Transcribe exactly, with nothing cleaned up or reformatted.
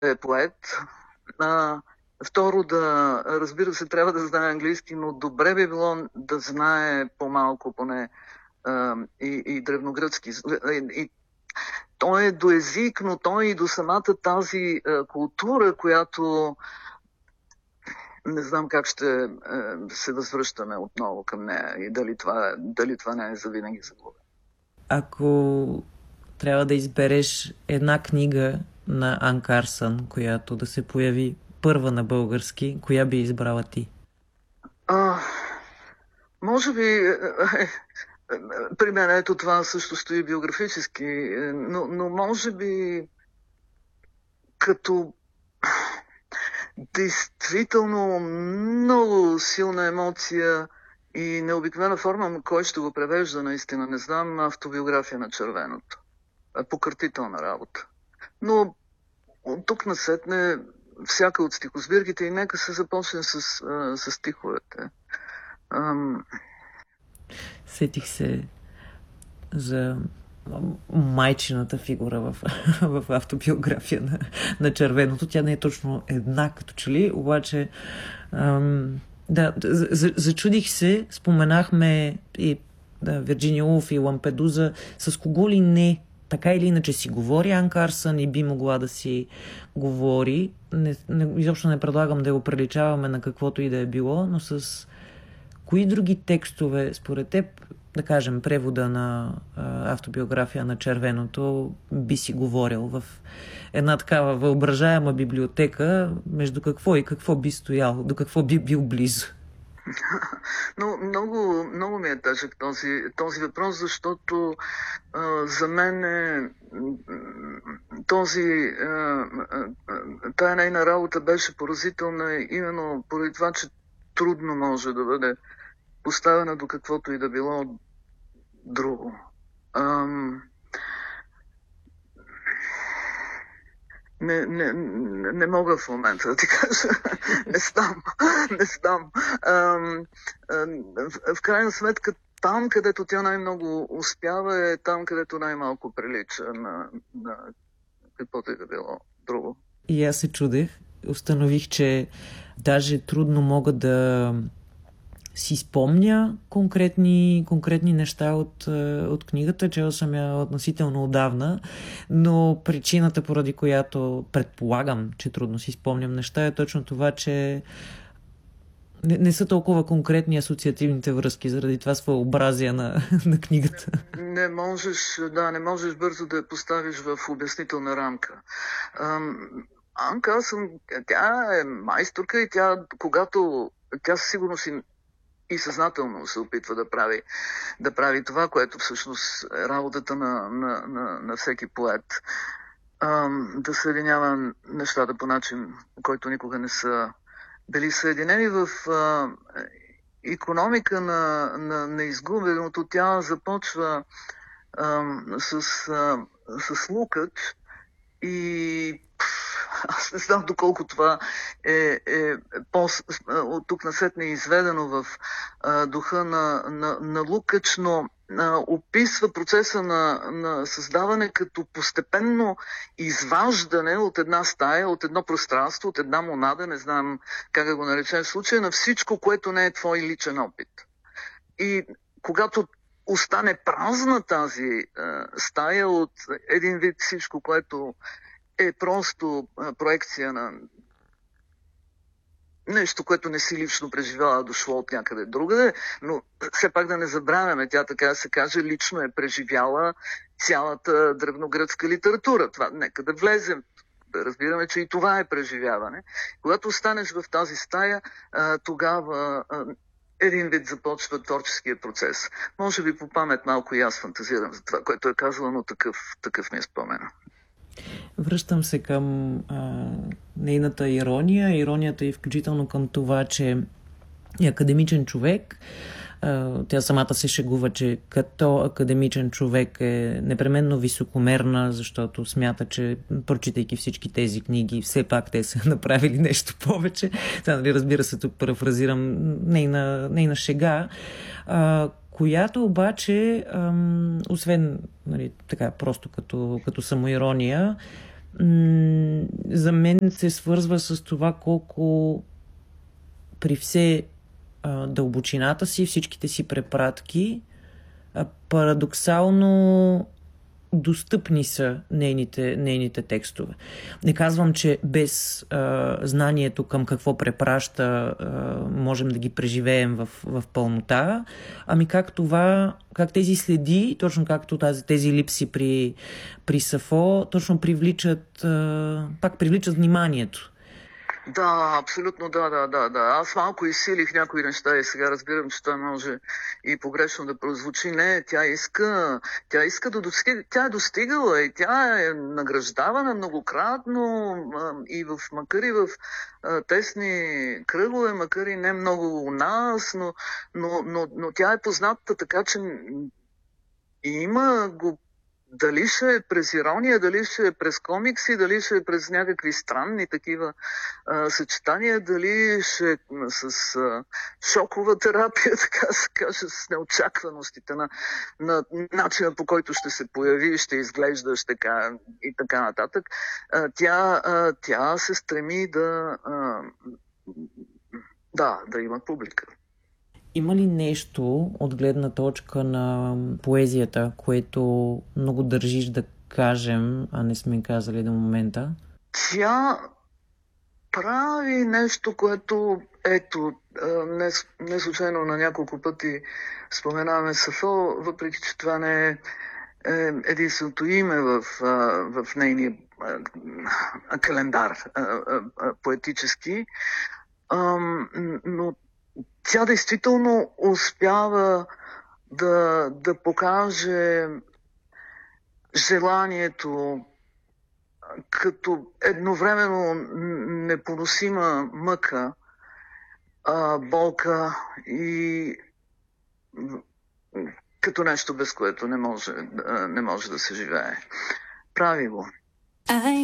е поет. А, второ, да, разбира се, трябва да знае английски, но добре би било да знае по-малко поне а, и, и древногръцки. И, и, той е до език, но той е и до самата тази а, култура, която не знам как ще а, се възвръщаме отново към нея и дали това, дали това не е завинаги загубено. Ако трябва да избереш една книга на Ан Карсън, която да се появи първа на български, коя би избрала ти? А, може би при мен ето това също стои биографически, но, но може би като действително много силна емоция и необикновена форма, кой ще го превежда наистина, не знам, автобиография на червеното. Покъртителна работа. Но от тук насетне всяка от стихосбирките и нека се започне с, с стиховете. Ам... Сетих се за майчината фигура в, в автобиография на, на червеното. Тя не е точно една, като че ли, обаче ам, да, за, зачудих се, споменахме и да, Вирджиния Улф и Лампедуза, с кого ли не така или иначе си говори Ан Карсън и би могла да си говори. Не, не, изобщо не предлагам да го приличаваме на каквото и да е било, но с кои други текстове според теб, да кажем, превода на а, автобиография на червеното, би си говорил в една такава въображаема библиотека, между какво и какво би стоял, до какво би бил близо? Но много, много ми е тежък този, този въпрос, защото а, за мен е, този, а, тая нейна работа беше поразителна именно поради това, че трудно може да бъде поставена до каквото и да било друго. Ам... Не, не, не мога в момента да ти кажа. не знам. Не знам. Ам, ам, в, в крайна сметка, там, където тя най-много успява, е там, където най-малко прилича на, на каквото и да било друго. И аз се чудех. Установих, че даже трудно мога да си спомня конкретни, конкретни неща от, от книгата, чела съм я относително отдавна, но причината, поради която предполагам, че трудно си спомням неща, е точно това, че не, не са толкова конкретни асоциативните връзки, заради това своеобразие на, на книгата. Не можеш, да, не можеш бързо да я поставиш в обяснителна рамка. Ам, Ан Карсън, тя е майсторка и тя, когато тя със сигурност и и съзнателно се опитва да прави, да прави това, което всъщност е работата на, на, на, на всеки поет. Ам, да съединява нещата по начин, по който никога не са били съединени в а, икономика на, на, на изгубеното. Тя започва ам, с, а, с Лукът и аз не знам доколко това е, е по, от тук насетне изведено в а, духа на, на, на Лукач, но а, описва процеса на, на създаване като постепенно изваждане от една стая, от едно пространство, от една монада, не знам как да го наречем в случая, на всичко, което не е твой личен опит. И когато остане празна тази а, стая от един вид всичко, което е просто а, проекция на нещо, което не си лично преживяла, дошло от някъде другаде, но все пак да не забравяме, тя така да се каже, лично е преживяла цялата древногръцка литература. Това, нека да влезем, да разбираме, че и това е преживяване. Когато останеш в тази стая, а, тогава а, един вид започва творческия процес. Може би по памет малко и аз фантазирам за това, което е казала, но такъв, такъв ми е спомена. Връщам се към а, нейната ирония. Иронията е включително към това, че е академичен човек. А, тя самата се шегува, че като академичен човек е непременно високомерна, защото смята, че прочитайки всички тези книги, все пак те са направили нещо повече. Та, нали, разбира се, тук парафразирам нейна, нейна шега. А, която обаче, ам, освен нали, така, просто като, като самоирония, м- за мен се свързва с това колко при все а, дълбочината си, всичките си препратки, а, парадоксално достъпни са нейните, нейните текстове. Не казвам, че без а, знанието към какво препраща а, можем да ги преживеем в, в пълнота, ами как това, как тези следи, точно както тази, тези липси при, при Сафо, точно привличат, а, пак привличат вниманието. Да, абсолютно да, да, да, да. Аз малко изсилих някои неща и сега разбирам, че той може и погрешно да прозвучи. Не, тя иска, тя иска да достига, тя е достигала и тя е награждавана многократно а, и в, макар и в а, тесни кръгове, макар и не много у нас, но, но, но, но тя е позната така, че има го. Дали ще е през ирония, дали ще е през комикси, дали ще е през някакви странни такива а, съчетания, дали ще е с а, шокова терапия, така се каже, с неочакваностите на, на начина, по който ще се появи, ще изглеждаш така и така нататък. А, тя, а, тя се стреми да, а, да, да има публика. Има ли нещо от гледна точка на поезията, което много държиш да кажем, а не сме казали до момента? Тя прави нещо, което, ето, не, не случайно на няколко пъти споменаваме Сафо, въпреки че това не е единственото име в, в нейния календар поетически, но тя действително успява да, да покаже желанието като едновременно непоносима мъка, а, болка и като нещо, без което не може, не може да се живее. Прави го.